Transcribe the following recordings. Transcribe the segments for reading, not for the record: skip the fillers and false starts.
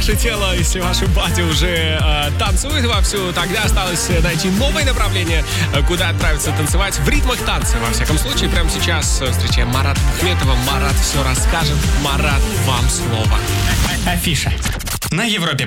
ваше тело, если ваше пати уже танцует вовсю, тогда осталось найти новое направление, куда отправиться танцевать в ритмах танца. Во всяком случае, прямо сейчас встречаем Марата Бухметова. Марат все расскажет. Марат, вам слово. Афиша на Европе+.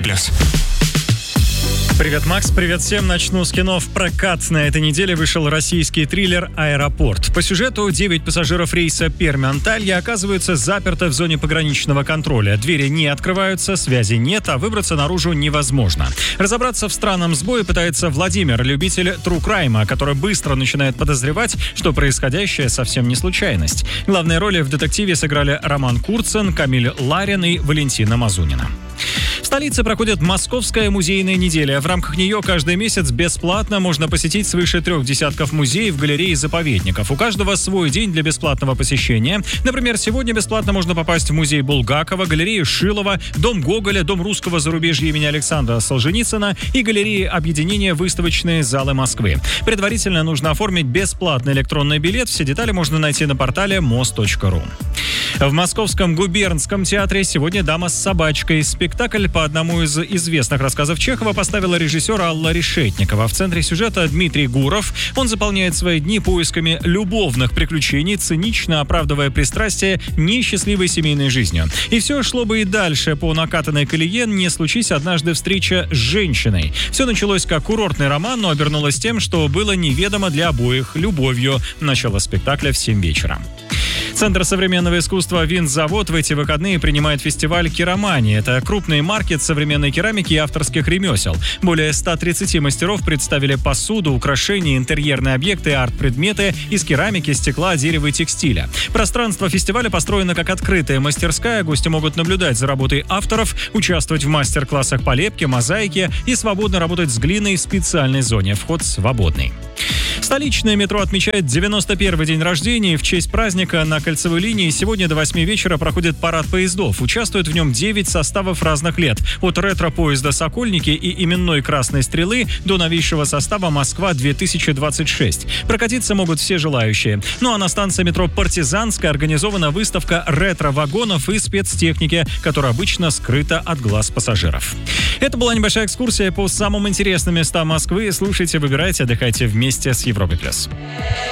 Привет, Макс, привет всем. Начну с кино. В прокат на этой неделе вышел российский триллер «Аэропорт». По сюжету 9 пассажиров рейса Пермь-Анталья оказываются заперты в зоне пограничного контроля. Двери не открываются, связи нет, а выбраться наружу невозможно. Разобраться в странном сбое пытается Владимир, любитель true crime, который быстро начинает подозревать, что происходящее совсем не случайность. Главные роли в детективе сыграли Роман Курцин, Камиль Ларин и Валентина Мазунина. В столице проходит Московская музейная неделя. В рамках нее каждый месяц бесплатно можно посетить свыше 3 десятков музеев, галерей и заповедников. У каждого свой день для бесплатного посещения. Например, сегодня бесплатно можно попасть в музей Булгакова, галерею Шилова, дом Гоголя, дом русского зарубежья имени Александра Солженицына и галереи объединения «Выставочные залы Москвы». Предварительно нужно оформить бесплатный электронный билет. Все детали можно найти на портале mos.ru. В Московском губернском театре сегодня «Дама с собачкой». Спектакль по одному из известных рассказов Чехова поставила режиссер Алла Решетникова. В центре сюжета Дмитрий Гуров. Он заполняет свои дни поисками любовных приключений, цинично оправдывая пристрастие несчастливой семейной жизнью. И все шло бы и дальше по накатанной колее, не случись однажды встреча с женщиной. Все началось как курортный роман, но обернулось тем, что было неведомо для обоих — любовью. Начало спектакля в 7 вечера. Центр современного искусства «Винзавод» в эти выходные принимает фестиваль «Керамания». Это крупный маркет современной керамики и авторских ремесел. Более 130 мастеров представили посуду, украшения, интерьерные объекты и арт-предметы из керамики, стекла, дерева и текстиля. Пространство фестиваля построено как открытая мастерская. Гости могут наблюдать за работой авторов, участвовать в мастер-классах по лепке, мозаике и свободно работать с глиной в специальной зоне. Вход свободный. Столичное метро отмечает 91-й день рождения. В честь праздника на кольцевой линии сегодня до 8 вечера проходит парад поездов. Участвуют в нем 9 составов разных лет. От ретро-поезда «Сокольники» и именной «Красной стрелы» до новейшего состава «Москва-2026». Прокатиться могут все желающие. Ну а на станции метро «Партизанская» организована выставка ретро-вагонов и спецтехники, которая обычно скрыта от глаз пассажиров. Это была небольшая экскурсия по самым интересным местам Москвы. Слушайте, выбирайте, отдыхайте вместе с Европой+.